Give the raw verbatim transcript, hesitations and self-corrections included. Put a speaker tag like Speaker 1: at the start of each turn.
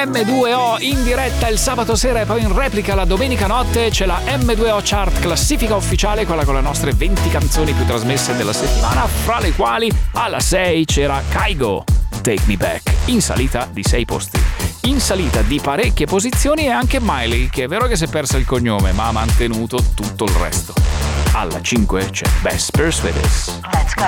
Speaker 1: M due O in diretta il sabato sera e poi in replica la domenica notte. C'è la M due O Chart classifica ufficiale, quella con le nostre venti canzoni più trasmesse della settimana, fra le quali alla sei c'era Kygo, Take Me Back, in salita di sei posti. In salita di parecchie posizioni è anche Miley, che è vero che si è persa il cognome, ma ha mantenuto tutto il resto. Alla cinque c'è Best Persuaders.
Speaker 2: Let's go.